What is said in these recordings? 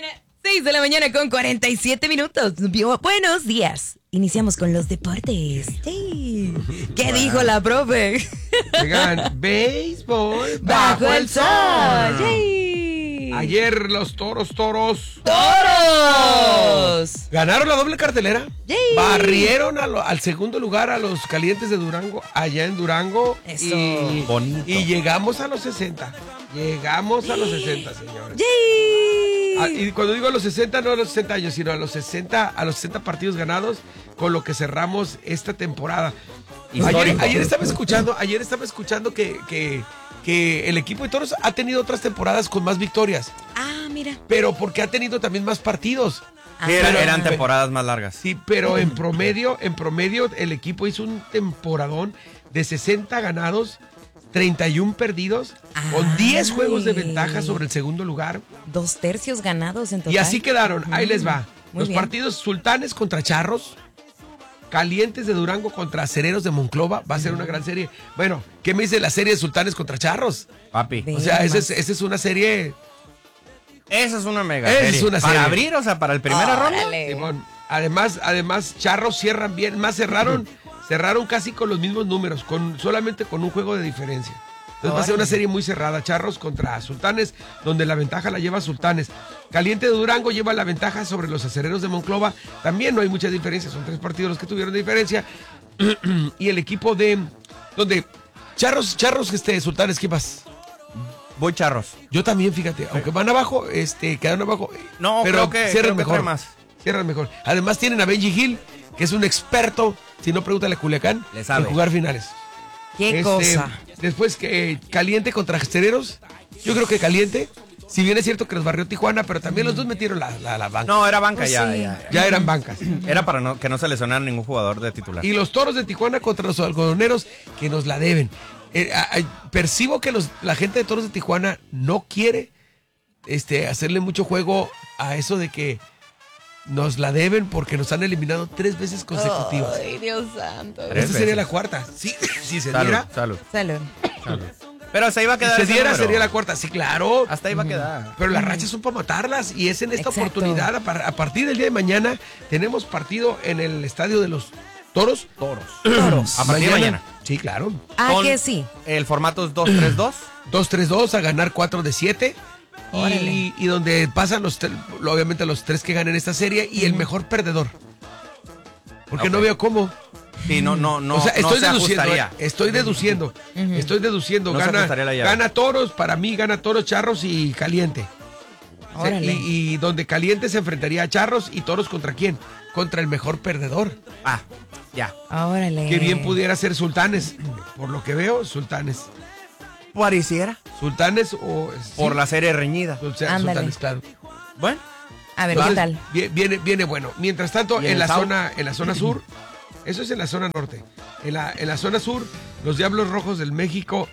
6 de la mañana con 47 minutos. Buenos días. Iniciamos con los deportes. Sí. ¿Qué dijo la profe? Oigan, béisbol bajo el sol. Sí. Ayer los toros ganaron la doble cartelera. Sí. Barrieron al segundo lugar a los Calientes de Durango, allá en Durango. Eso. Bonito. Y llegamos a los 60. Llegamos a los 60, señores. Sí. Y cuando digo a los 60, no a los 60 años, sino a los 60 partidos ganados, con lo que cerramos esta temporada. Ayer estaba escuchando que el equipo de Toros ha tenido otras temporadas con más victorias. Ah, mira. Pero porque ha tenido también más partidos. Sí, eran temporadas más largas. Sí, pero en promedio el equipo hizo un temporadón de 60 ganados, 31 perdidos, con 10 juegos de ventaja sobre el segundo lugar. 2/3 ganados en total. Y así quedaron, ahí les va. Muy Los bien. partidos: Sultanes contra Charros, Calientes de Durango contra Acereros de Monclova. Va a ser una gran serie. Bueno, ¿qué me dice la serie de Sultanes contra Charros? Papi. Ve. O sea, esa es una serie. Esa es una mega Esa serie. es una serie. Para abrir, o sea, para el primera ronda. Órale. Simón. Además, Charros cierran bien. Más cerraron casi con los mismos números, solamente con un juego de diferencia. Entonces va a ser una serie muy cerrada. Charros contra Sultanes, donde la ventaja la lleva Sultanes. Caliente de Durango lleva la ventaja sobre los Acereros de Monclova. También no hay mucha diferencia, son 3 partidos los que tuvieron diferencia. Y el equipo de... donde Charros, Sultanes, ¿qué más? Voy Charros. Yo también, fíjate, aunque van abajo, quedaron abajo. No, pero creo que cierran mejor. trae más. Cierran mejor. Además tienen a Benji Hill, que es un experto, si no pregúntale a Culiacán, Le sabe. en jugar finales. Qué cosa. Después Caliente contra Acereros. Yo creo que Caliente, si bien es cierto que los barrió Tijuana, pero también los dos metieron la banca. No, era banca Pues ya, sí. Ya eran bancas. Era para que no se lesionara ningún jugador de titular. Y los Toros de Tijuana contra los Algodoneros, que nos la deben. Percibo que la gente de Toros de Tijuana no quiere hacerle mucho juego a eso de que nos la deben, porque nos han eliminado 3 veces consecutivas. Ay, Dios santo. Tres Esta sería veces. la cuarta. Sí, si se Salud, diera. salud. Salud. Pero hasta ahí va a quedar. Si se ese diera, número. sería la cuarta. Sí, claro. Hasta ahí va a quedar. Pero las rachas son para matarlas, y es en esta Exacto. oportunidad. A partir del día de mañana tenemos partido en el estadio de los Toros. Toros. A partir de mañana. Sí, claro. Ah, Con- que sí. El formato es 2-3-2. 2-3-2 a ganar 4 de 7. Órale. Y donde pasan obviamente los 3 que ganen esta serie y el mejor perdedor. Porque Ok. no veo cómo. Sí, no O sea, estoy se deduciendo. ajustaría. Estoy deduciendo. No se ajustaría la llave. Gana Toros, para mí gana Toros, Charros y Caliente. Órale. Y donde Caliente se enfrentaría a Charros, y Toros ¿contra quién? Contra el mejor perdedor. Ah, ya. Órale. Que bien pudiera ser Sultanes. Por lo que veo, Sultanes. Pareciera. Sultanes o... Por sí, la serie reñida. Ándale. Sultanes, claro. Bueno. A ver, ¿qué Entonces, tal? viene bueno. Mientras tanto, ¿Y en el la Sau? zona sur, eso es en la zona norte. En la zona sur, los Diablos Rojos del México,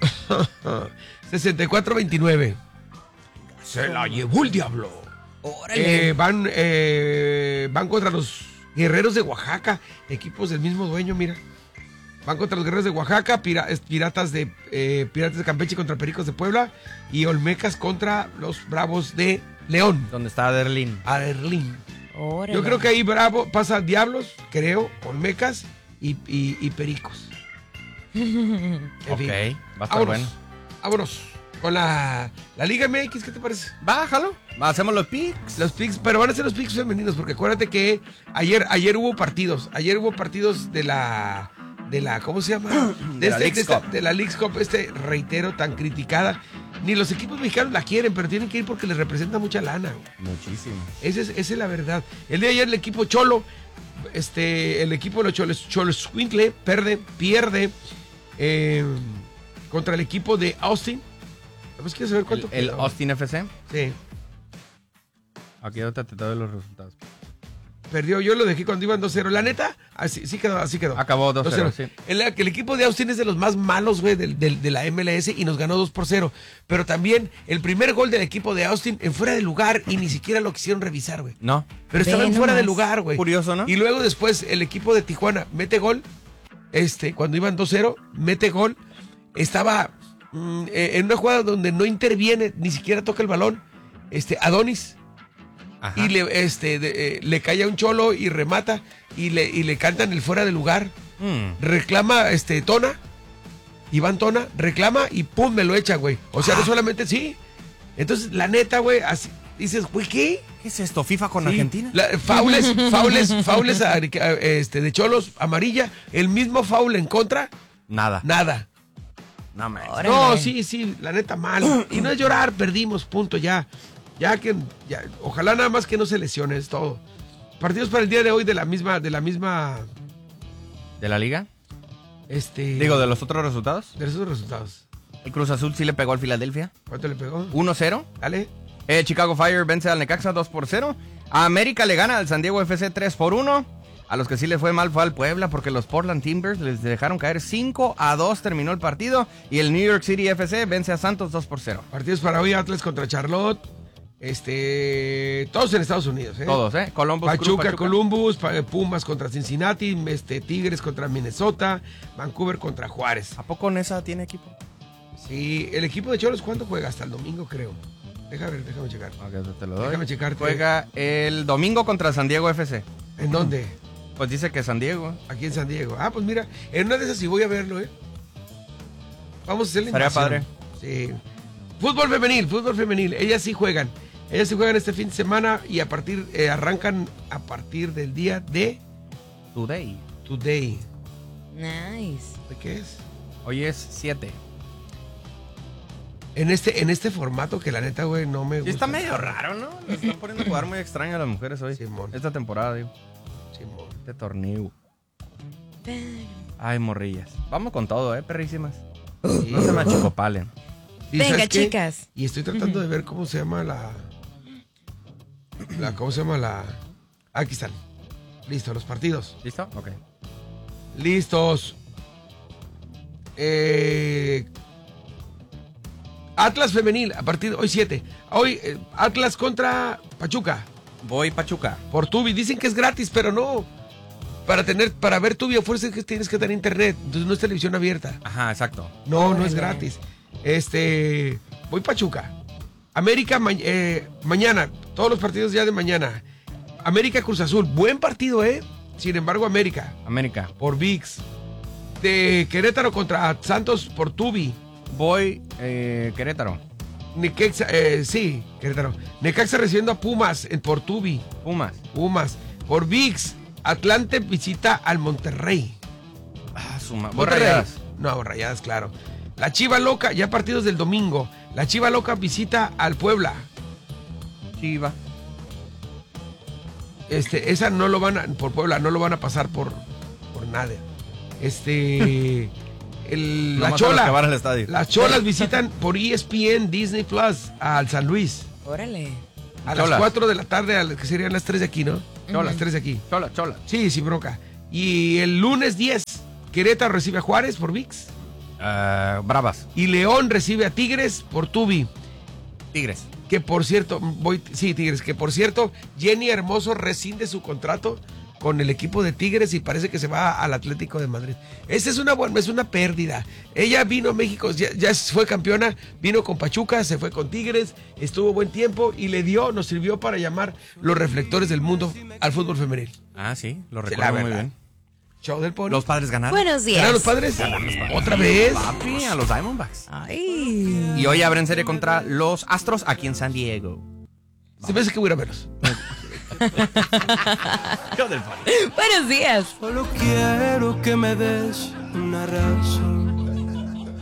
64-29. Se la llevó el diablo. Órale. Van contra los Guerreros de Oaxaca, equipos del mismo dueño, mira. Van contra los Guerreros de Oaxaca, Piratas de Campeche contra Pericos de Puebla, y Olmecas contra los Bravos de León. ¿Dónde está Derlín? Aderlín. Órale. Yo creo que ahí pasa Diablos, creo, Olmecas y Pericos. En Ok, fin. va a estar Vámonos, bueno. vámonos con la Liga MX, ¿qué te parece? Bájalo. Hacemos los picks. Los picks, pero van a ser los picks femeninos, porque acuérdate que ayer hubo partidos. Ayer hubo partidos de la ¿cómo se llama? De la Leagues Cup. De la Leagues Cup, reitero, tan criticada. Ni los equipos mexicanos la quieren, pero tienen que ir porque les representa mucha lana. Muchísimo. Esa es la verdad. El día de ayer el equipo Cholo, el equipo de los Cholos Squinkle pierde contra el equipo de Austin. Pues quiero saber cuánto El quedó. Austin FC. Sí. Aquí ahorita te doy los resultados. Perdió, yo lo dejé cuando iban 2-0. La neta, así quedó. Acabó 2-0, sí. El equipo de Austin es de los más malos, güey, de la MLS, y nos ganó 2-0. Pero también el primer gol del equipo de Austin en fuera de lugar, y ni siquiera lo quisieron revisar, güey. No. Pero estaban Ve fuera de nomás. lugar, güey. Curioso, ¿no? Y luego después el equipo de Tijuana mete gol. Cuando iban 2-0, mete gol. Estaba en una jugada donde no interviene, ni siquiera toca el balón. Adonis. Ajá. y le cae a un cholo y remata y le cantan el fuera de lugar. Reclama Tona, Iván Tona, reclama y pum, me lo echa, güey. O sea, no solamente sí. Entonces, la neta, güey, así dices, güey, ¿qué? ¿Qué es esto? ¿FIFA con Sí. Argentina? Faules de cholos, amarilla. El mismo faul en contra, Nada. nada. No, man. Órale. No, sí, la neta mal. Y no es llorar, perdimos, punto, ya. Ya, ojalá nada más que no se lesione, es todo. Partidos para el día de hoy de la misma, ¿De la liga? Digo, ¿de los otros resultados? de esos resultados. El Cruz Azul sí le pegó al Filadelfia. ¿Cuánto le pegó? 1-0. Dale. Chicago Fire vence al Necaxa 2-0. A América le gana al San Diego FC 3-1. A los que sí les fue mal fue al Puebla porque los Portland Timbers les dejaron caer 5-2, terminó el partido. Y el New York City FC vence a Santos 2-0. Partidos para hoy, Atlas contra Charlotte. Todos en Estados Unidos, ¿eh? Todos, ¿eh? Columbus, Pachuca, Columbus, Pumas contra Cincinnati, Tigres contra Minnesota, Vancouver contra Juárez. ¿A poco Nesa tiene equipo? Sí, el equipo de Cholos, ¿cuándo juega? Hasta el domingo, creo. Déjame checar. Ok, te lo doy. Déjame checarte. Juega el domingo contra San Diego FC. ¿En dónde? Pues dice que San Diego. Aquí en San Diego. Ah, pues mira, en una de esas sí voy a verlo, ¿eh? Vamos a hacer la Estaría invasión. Sí. Fútbol femenil. Ellas sí juegan este fin de semana y arrancan a partir del día de Today. Nice. ¿De qué es? Hoy es 7. En este formato que la neta, güey, no me gusta. Sí, está medio raro, ¿no? Le están poniendo a jugar muy extraño a las mujeres hoy. Simón. Esta temporada, digo. Simón. Este torneo. Ay, morrillas. Vamos con todo, perrísimas. Sí. No se me achicopalen. ¿Y Venga, sabes qué? chicas. Y estoy tratando de ver cómo se llama Aquí están. Listo, los partidos. ¿Listo? Ok. Listos. Atlas femenil, a partir de hoy 7. Hoy Atlas contra Pachuca. Voy Pachuca. Por Tubi. Dicen que es gratis, pero no. Para ver Tubi a fuerza es que tienes que tener internet. Entonces no es televisión abierta. Ajá, exacto. No es gratis. Voy Pachuca. América mañana. Todos los partidos ya de mañana. América Cruz Azul. Buen partido, ¿eh? Sin embargo, América. Por ViX. De Querétaro contra Santos por Tubi. Voy Querétaro. Necaxa, sí, Querétaro. Necaxa recibiendo a Pumas por Tubi. Pumas. Por ViX. Atlante visita al Monterrey. Voy Rayadas. No, Rayadas, claro. La Chiva Loca, ya partidos del domingo. La Chiva Loca visita al Puebla. Chiva. Esa no lo van a, por Puebla, no lo van a pasar por nada. La Chola. El estadio. Las Cholas visitan por ESPN Disney Plus al San Luis. Órale. A Cholas. las 4 de la tarde, que serían las 3 de aquí, ¿no? Cholas. Las 3 de aquí. Chola. Sí, sin bronca. Y el lunes 10, Querétaro recibe a Juárez por ViX. Bravas. Y León recibe a Tigres por Tubi. Tigres. Que por cierto, Tigres, que por cierto, Jenny Hermoso rescinde su contrato con el equipo de Tigres y parece que se va al Atlético de Madrid. Esa es una pérdida. Ella vino a México, ya fue campeona, vino con Pachuca, se fue con Tigres, estuvo buen tiempo y nos sirvió para llamar los reflectores del mundo al fútbol femenil. Ah, sí, lo Sí, recuerdo la muy verdad. bien. Show del Pony. Los Padres ganaron. Buenos días. ¿Ganaron los Padres? ¿Otra vez? Papi, a los Diamondbacks. Ay. Y hoy abren serie contra los Astros aquí en San Diego. Se me hace que voy a ir a verlos. Buenos días. Solo quiero que me des una razón